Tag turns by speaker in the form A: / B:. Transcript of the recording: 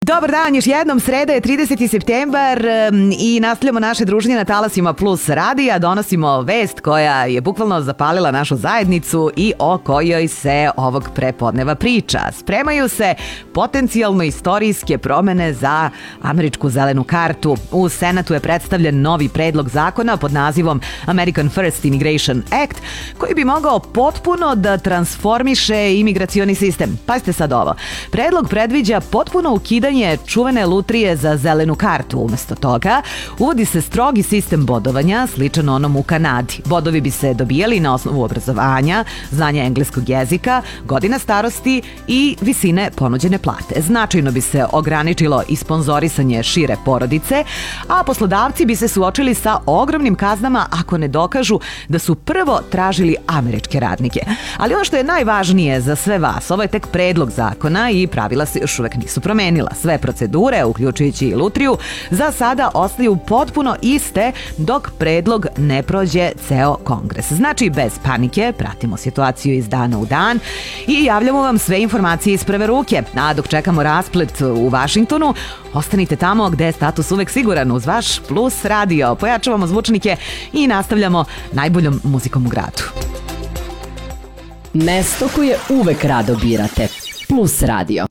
A: Dobar dan, još jednom, sreda je 30. septembar i nastavljamo naše druženje na talasima Plus radija. Donosimo vest koja je bukvalno zapalila našu zajednicu i o kojoj se ovog prepodneva priča. Spremaju se potencijalno istorijske promene za američku zelenu kartu. U Senatu je predstavljen novi predlog zakona pod nazivom American First Immigration Act, koji bi mogao potpuno da transformiše imigracioni sistem. Pazite sad ovo. Predlog predviđa potpuno ukidanje čuvene lutrije za zelenu kartu. Umesto toga, uvodi se strogi sistem bodovanja, sličan onom u Kanadi. Bodovi bi se dobijali na osnovu obrazovanja, znanja engleskog jezika, godina starosti i visine ponuđene plate. Značajno bi se ograničilo i sponzorisanje šire porodice, a poslodavci bi se suočili sa ogromnim kaznama ako ne dokažu da su prvo tražili američke radnike. Ali ono što je najvažnije za sve vas, ovo je tek predlog zakona i pravila se još uvek nisu promenila. Sve procedure, uključujući i lutriju, za sada ostaju potpuno iste dok predlog ne prođe ceo kongres. Znači, bez panike, pratimo situaciju iz dana u dan i javljamo vam sve informacije iz prve ruke. A dok čekamo rasplet u Vašingtonu, ostanite tamo gde je status uvek siguran uz vaš Plus radio. Pojačavamo zvučnike i nastavljamo najboljom muzikom u gradu.
B: Mesto koje uvek rado birate. Plus radio.